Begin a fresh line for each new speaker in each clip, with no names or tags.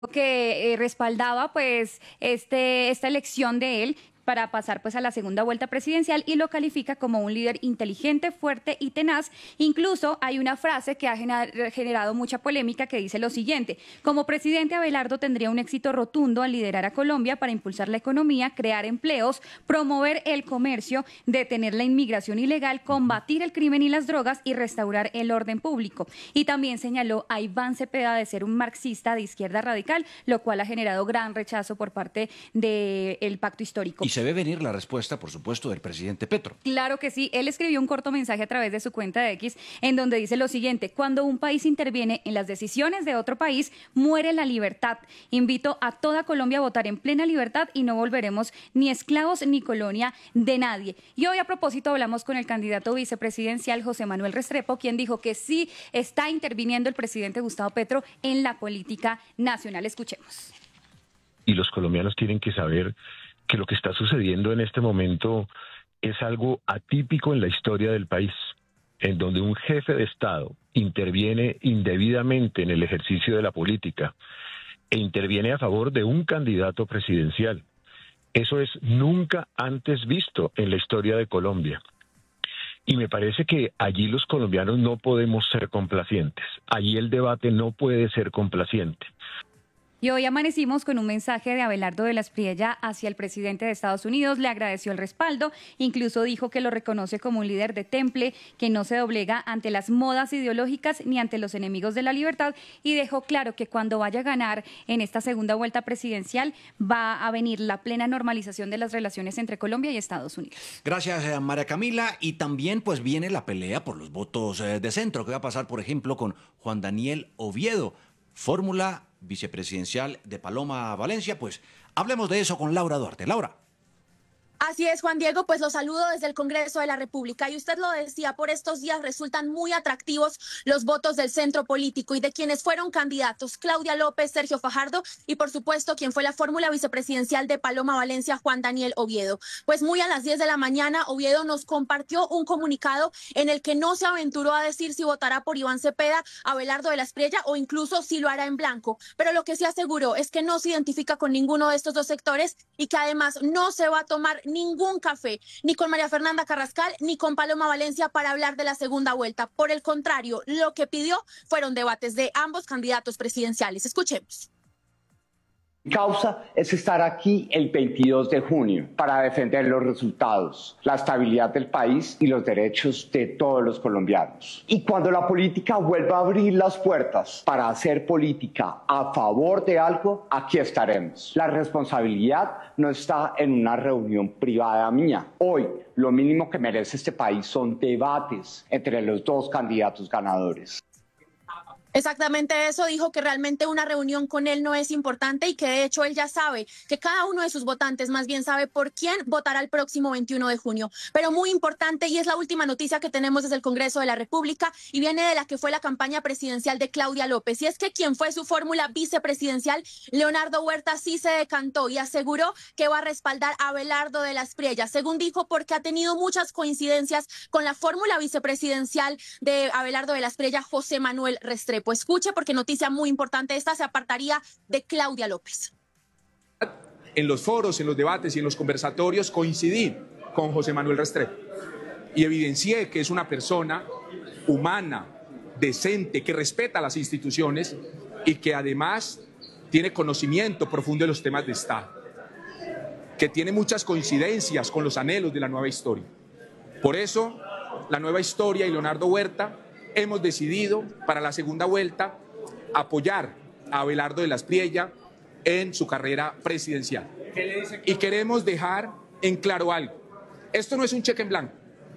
que respaldaba pues esta elección de él para pasar pues a la segunda vuelta presidencial y lo califica como un líder inteligente, fuerte y tenaz. Incluso hay una frase que ha generado mucha polémica que dice lo siguiente: como presidente, Abelardo tendría un éxito rotundo al liderar a Colombia para impulsar la economía, crear empleos, promover el comercio, detener la inmigración ilegal, combatir el crimen y las drogas y restaurar el orden público. Y también señaló a Iván Cepeda de ser un marxista de izquierda radical, lo cual ha generado gran rechazo por parte del pacto histórico.
Y se ve venir la respuesta, por supuesto, del presidente Petro.
Claro que sí. Él escribió un corto mensaje a través de su cuenta de X en donde dice lo siguiente: cuando un país interviene en las decisiones de otro país, muere la libertad. Invito a toda Colombia a votar en plena libertad y no volveremos ni esclavos ni colonia de nadie. Y hoy, a propósito, hablamos con el candidato vicepresidencial José Manuel Restrepo, quien dijo que sí está interviniendo el presidente Gustavo Petro en la política nacional. Escuchemos.
Y los colombianos tienen que saber que lo que está sucediendo en este momento es algo atípico en la historia del país, en donde un jefe de Estado interviene indebidamente en el ejercicio de la política e interviene a favor de un candidato presidencial. Eso es nunca antes visto en la historia de Colombia. Y me parece que allí los colombianos no podemos ser complacientes. Allí el debate no puede ser complaciente.
Y hoy amanecimos con un mensaje de Abelardo de la Espriella hacia el presidente de Estados Unidos. Le agradeció el respaldo, incluso dijo que lo reconoce como un líder de temple, que no se doblega ante las modas ideológicas ni ante los enemigos de la libertad, y dejó claro que cuando vaya a ganar en esta segunda vuelta presidencial va a venir la plena normalización de las relaciones entre Colombia y Estados Unidos.
Gracias, María Camila. Y también pues viene la pelea por los votos de centro, que va a pasar, por ejemplo, con Juan Daniel Oviedo, fórmula vicepresidencial de Paloma Valencia. Pues hablemos de eso con Laura Duarte. Laura.
Así es, Juan Diego, pues los saludo desde el Congreso de la República. Y usted lo decía, por estos días resultan muy atractivos los votos del centro político y de quienes fueron candidatos: Claudia López, Sergio Fajardo y, por supuesto, quien fue la fórmula vicepresidencial de Paloma Valencia, Juan Daniel Oviedo. Pues muy a las 10 de la mañana, Oviedo nos compartió un comunicado en el que no se aventuró a decir si votará por Iván Cepeda, Abelardo de la Espriella o incluso si lo hará en blanco. Pero lo que sí aseguró es que no se identifica con ninguno de estos dos sectores y que además no se va a tomar ningún café, ni con María Fernanda Carrascal, ni con Paloma Valencia para hablar de la segunda vuelta. Por el contrario, lo que pidió fueron debates de ambos candidatos presidenciales. Escuchemos.
Mi causa es estar aquí el 22 de junio para defender los resultados, la estabilidad del país y los derechos de todos los colombianos. Y cuando la política vuelva a abrir las puertas para hacer política a favor de algo, aquí estaremos. La responsabilidad no está en una reunión privada mía. Hoy, lo mínimo que merece este país son debates entre los dos candidatos ganadores.
Exactamente eso, dijo que realmente una reunión con él no es importante y que de hecho él ya sabe que cada uno de sus votantes más bien sabe por quién votará el próximo 21 de junio. Pero muy importante, y es la última noticia que tenemos desde el Congreso de la República y viene de la que fue la campaña presidencial de Claudia López. Y es que quien fue su fórmula vicepresidencial, Leonardo Huerta, sí se decantó y aseguró que va a respaldar a Abelardo de la Espriella, según dijo, porque ha tenido muchas coincidencias con la fórmula vicepresidencial de Abelardo de la Espriella, José Manuel Restrepo. Pues escuche, porque noticia muy importante esta: se apartaría de Claudia López.
En los foros, en los debates y en los conversatorios coincidí con José Manuel Restrepo y evidencié que es una persona humana, decente, que respeta las instituciones y que además tiene conocimiento profundo de los temas de Estado, que tiene muchas coincidencias con los anhelos de la nueva historia. Por eso, la nueva historia y Leonardo Huerta hemos decidido para la segunda vuelta apoyar a Abelardo de la Espriella en su carrera presidencial. Y queremos dejar en claro algo: esto no es un cheque en blanco.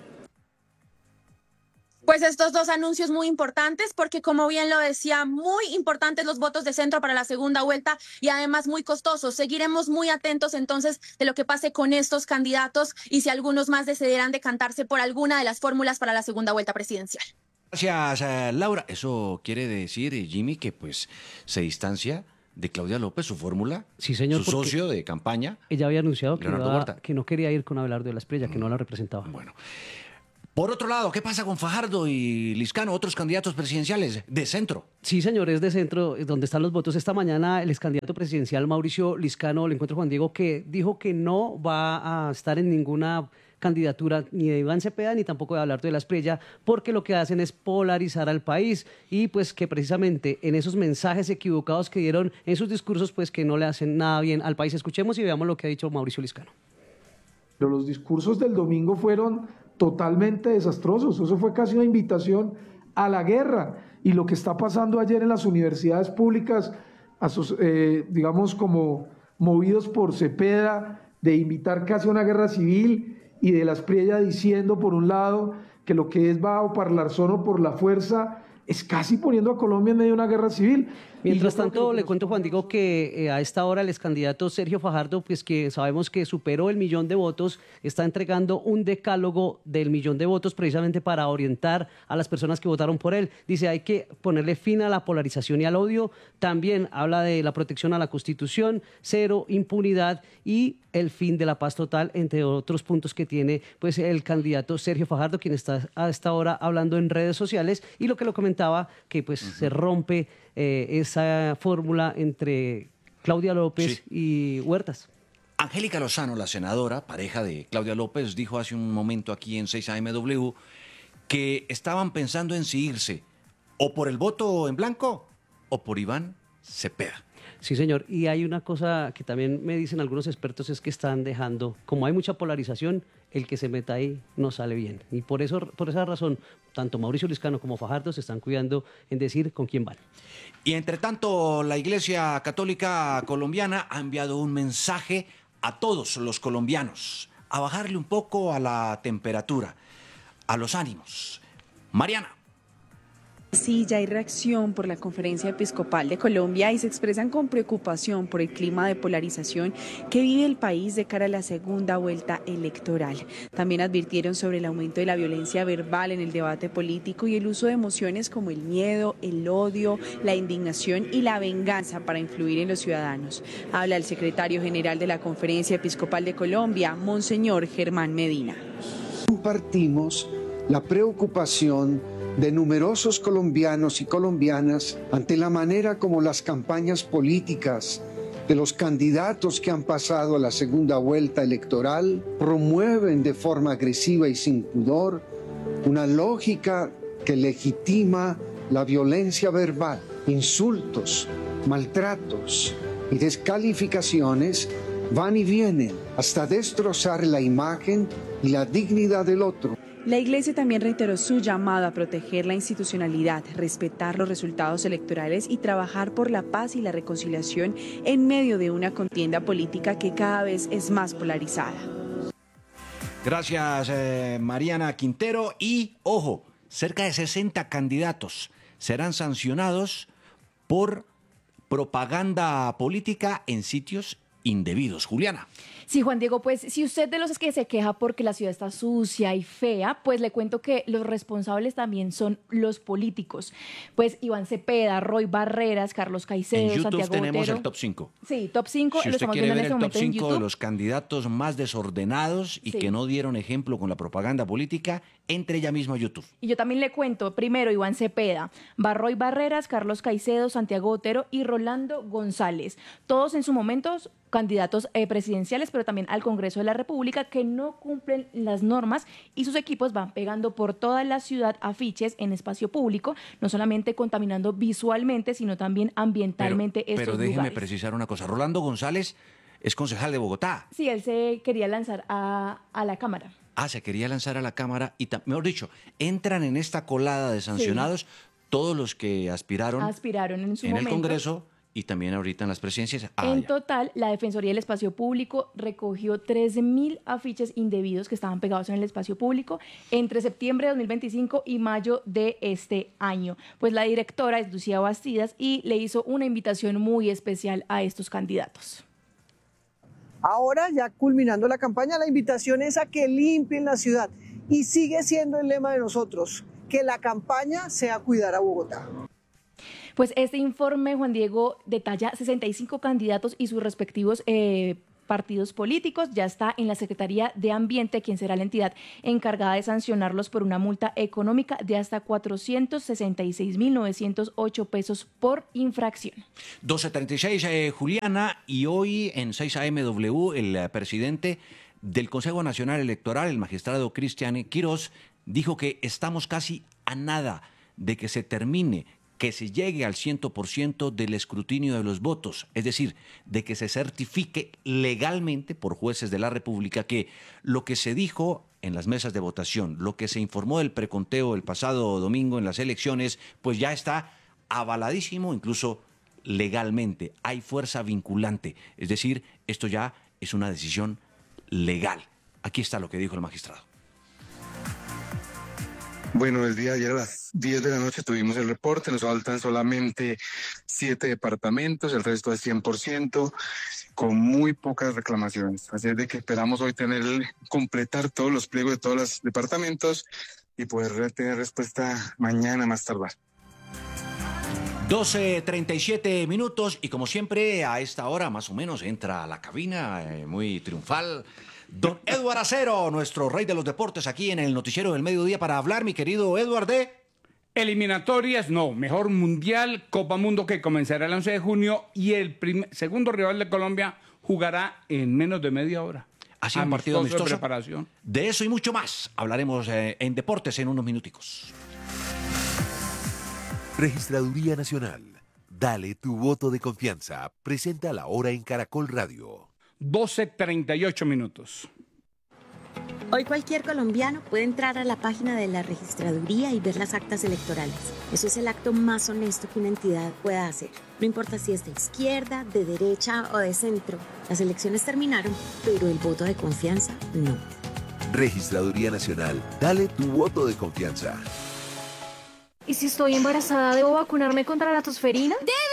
Pues estos dos anuncios muy importantes, porque como bien lo decía, muy importantes los votos de centro para la segunda vuelta y además muy costosos. Seguiremos muy atentos entonces de lo que pase con estos candidatos y si algunos más decidirán decantarse por alguna de las fórmulas para la segunda vuelta presidencial.
Gracias, Laura. Eso quiere decir, Jimmy, que pues se distancia de Claudia López, su fórmula,
sí, señor,
su socio de campaña.
Ella había anunciado
que no quería ir con
Abelardo de la Espriella, que no la representaba.
Bueno, Por otro lado, ¿qué pasa con Fajardo y Lizcano, otros candidatos presidenciales de centro?
Sí, señores, de centro, donde están los votos. Esta mañana el ex candidato presidencial Mauricio Lizcano, le encuentro Juan Diego, que dijo que no va a estar en ninguna candidatura ni de Iván Cepeda ni tampoco de Abelardo de la Espriella, porque lo que hacen es polarizar al país y pues que precisamente en esos mensajes equivocados que dieron en sus discursos, pues que no le hacen nada bien al país. Escuchemos y veamos lo que ha dicho Mauricio Lizcano.
Pero los discursos del domingo fueron totalmente desastrosos. Eso fue casi una invitación a la guerra. Y lo que está pasando ayer en las universidades públicas, digamos como movidos por Cepeda, de invitar casi a una guerra civil, y de la Espriella diciendo por un lado que lo que es va o parlar solo por la fuerza, es casi poniendo a Colombia en medio de una guerra civil.
Mientras tanto, le cuento, Juan Diego, que a esta hora el excandidato Sergio Fajardo, pues que sabemos que superó el 1.000.000 de votos, está entregando un decálogo del 1.000.000 de votos precisamente para orientar a las personas que votaron por él. Dice, hay que ponerle fin a la polarización y al odio. También habla de la protección a la Constitución, cero impunidad y el fin de la paz total, entre otros puntos que tiene pues el candidato Sergio Fajardo, quien está a esta hora hablando en redes sociales, y lo que lo comentaba, que pues se rompe esa fórmula entre Claudia López y Huertas.
Angélica Lozano, la senadora, pareja de Claudia López, dijo hace un momento aquí en 6AMW que estaban pensando en si irse o por el voto en blanco o por Iván Cepeda.
Sí, señor. Y hay una cosa que también me dicen algunos expertos, es que están dejando, como hay mucha polarización, el que se meta ahí no sale bien. Y por esa razón, tanto Mauricio Lizcano como Fajardo se están cuidando en decir con quién van.
Y entre tanto, la Iglesia Católica Colombiana ha enviado un mensaje a todos los colombianos, a bajarle un poco a la temperatura, a los ánimos. Mariana.
Sí, ya hay reacción por la Conferencia Episcopal de Colombia y se expresan con preocupación por el clima de polarización que vive el país de cara a la segunda vuelta electoral. También advirtieron sobre el aumento de la violencia verbal en el debate político y el uso de emociones como el miedo, el odio, la indignación y la venganza para influir en los ciudadanos. Habla el secretario general de la Conferencia Episcopal de Colombia, Monseñor Germán Medina.
Compartimos la preocupación de numerosos colombianos y colombianas ante la manera como las campañas políticas de los candidatos que han pasado a la segunda vuelta electoral promueven de forma agresiva y sin pudor una lógica que legitima la violencia verbal, insultos, maltratos y descalificaciones van y vienen hasta destrozar la imagen y la dignidad del otro.
La Iglesia también reiteró su llamado a proteger la institucionalidad, respetar los resultados electorales y trabajar por la paz y la reconciliación en medio de una contienda política que cada vez es más polarizada.
Gracias, Mariana Quintero. Y, ojo, cerca de 60 candidatos serán sancionados por propaganda política en sitios indebidos. Juliana.
Sí, Juan Diego, pues si usted de los que se queja porque la ciudad está sucia y fea, pues le cuento que los responsables también son los políticos. Pues Iván Cepeda, Roy Barreras, Carlos Caicedo,
en YouTube
Santiago
tenemos
Botero.
el top 5.
Sí, top 5.
Si
lo
usted
estamos
quiere
viendo
ver
en este
el top
momento en
5
YouTube.
de los candidatos más desordenados y que no dieron ejemplo con la propaganda política, entre ya mismo a YouTube.
Y yo también le cuento, primero Iván Cepeda, Roy Barreras, Carlos Caicedo, Santiago Botero y Rolando González. Todos en su momento candidatos presidenciales, pero también al Congreso de la República, que no cumplen las normas y sus equipos van pegando por toda la ciudad afiches en espacio público, no solamente contaminando visualmente, sino también ambientalmente estos
Pero déjeme
lugares.
precisar una cosa. Rolando González es concejal de Bogotá.
Sí, él se quería lanzar a la Cámara.
Se quería lanzar a la Cámara y, mejor dicho, entran en esta colada de sancionados todos los que aspiraron
en su momento.
el Congreso y también ahorita en las presidencias.
En total, la Defensoría del Espacio Público recogió 13.000 afiches indebidos que estaban pegados en el espacio público entre septiembre de 2025 y mayo de este año. Pues la directora es Lucía Bastidas y le hizo una invitación muy especial a estos candidatos.
Ahora, ya culminando la campaña, la invitación es a que limpien la ciudad y sigue siendo el lema de nosotros, que la campaña sea cuidar a Bogotá.
Pues este informe, Juan Diego, detalla 65 candidatos y sus respectivos
partidos políticos. Ya está en la Secretaría de Ambiente, quien será la entidad encargada de sancionarlos por una multa económica de hasta 466.908 pesos por infracción.
12:36, Juliana, y hoy en 6 AMW el presidente del Consejo Nacional Electoral, el magistrado Cristian Quirós, dijo que estamos casi a nada de que se termine, que se llegue al 100% del escrutinio de los votos, es decir, de que se certifique legalmente por jueces de la República que lo que se dijo en las mesas de votación, lo que se informó del preconteo el pasado domingo en las elecciones, pues ya está avaladísimo, incluso legalmente. Hay fuerza vinculante, es decir, esto ya es una decisión legal. Aquí está lo que dijo el magistrado.
Bueno, el día de ayer a las 10 de la noche tuvimos el reporte, nos faltan solamente 7 departamentos, el resto es 100%, con muy pocas reclamaciones. Así es de que esperamos hoy completar todos los pliegos de todos los departamentos y poder tener respuesta mañana más tardar.
12:37 minutos y como siempre a esta hora más o menos entra a la cabina muy triunfal don Edward Acero, nuestro rey de los deportes aquí en el Noticiero del Mediodía para hablar, mi querido Edward, de...
Eliminatorias, no, mejor mundial, Copa Mundo que comenzará el 11 de junio y el segundo rival de Colombia jugará en menos de media hora.
Ha sido un partido amistoso.
De preparación.
De eso y mucho más hablaremos en Deportes en unos minuticos.
Registraduría Nacional. Dale tu voto de confianza. Presenta la hora en Caracol Radio.
12:38 minutos.
Hoy cualquier colombiano puede entrar a la página de la registraduría y ver las actas electorales. Eso es el acto más honesto que una entidad pueda hacer. No importa si es de izquierda, de derecha o de centro. Las elecciones terminaron, pero el voto de confianza no.
Registraduría Nacional. Dale tu voto de confianza.
¿Y si estoy embarazada, debo vacunarme contra la tosferina?
¡Debe!